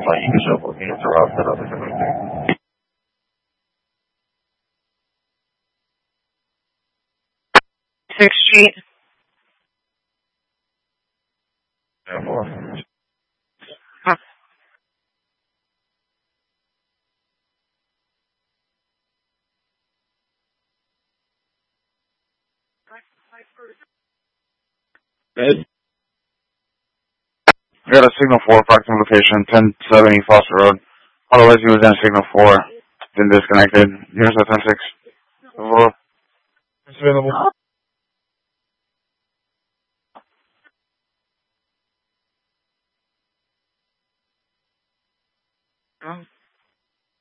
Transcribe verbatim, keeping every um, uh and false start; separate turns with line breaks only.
like you can show up units are all set up and everything.
Sixth Street.
Yeah, four.
Huh.
Ed? I got a signal four approximate location, ten seventy Foster Road. Otherwise, he was in signal four, then disconnected. Here's a ten six. Hello.
It's available.